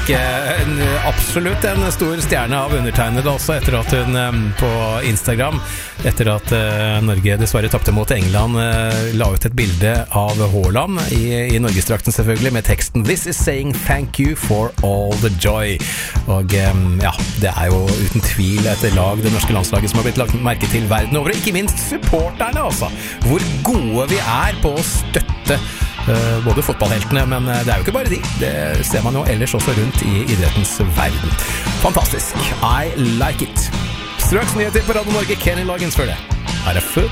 fantastisk. Absolutt en stor stjerne av undertegnede også, etter at hun på Instagram, etter at Norge dessverre tappte mot England, la ut et bilde av Haaland i Norgesdrakten selvfølgelig, med teksten "This is saying thank you for all the joy". Og ja, det jo uten tvil et lag, det norske landslaget, som har blitt lagt merke til verden over, og ikke minst supporterne altså. Hvor gode vi på å støtte både fotballheltene, men det jo ikke bare de. Det ser man jo ellers også rundt i idrettens verden. Fantastisk. I like it. Straks nyheter på Radio Norge. Kenny Loggins for det. Her Foot